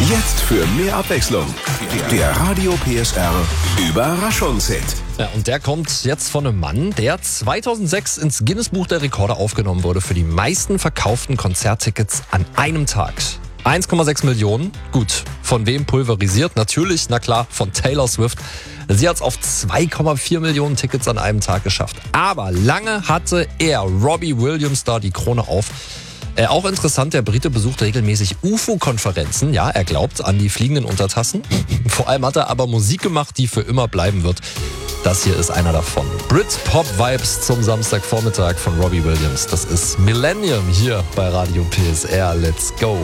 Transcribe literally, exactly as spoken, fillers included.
Jetzt für mehr Abwechslung. Der Radio P S R Überraschungshit. Ja, und der kommt jetzt von einem Mann, der zweitausendsechs ins Guinness-Buch der Rekorde aufgenommen wurde für die meisten verkauften Konzerttickets an einem Tag. eins Komma sechs Millionen. Gut, von wem pulverisiert? Natürlich, na klar, von Taylor Swift. Sie hat es auf zwei Komma vier Millionen Tickets an einem Tag geschafft. Aber lange hatte er, Robbie Williams, da die Krone auf. Äh, auch interessant, der Brite besucht regelmäßig U F O-Konferenzen. Ja, er glaubt an die fliegenden Untertassen. Vor allem hat er aber Musik gemacht, die für immer bleiben wird. Das hier ist einer davon. Brit-Pop-Vibes zum Samstagvormittag von Robbie Williams. Das ist Millennium hier bei Radio P S R. Let's go!